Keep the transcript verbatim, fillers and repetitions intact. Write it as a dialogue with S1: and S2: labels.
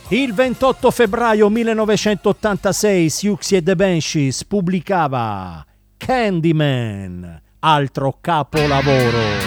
S1: Il ventotto febbraio millenovecentottantasei Siouxsie e the Banshees pubblicava Candyman, altro capolavoro.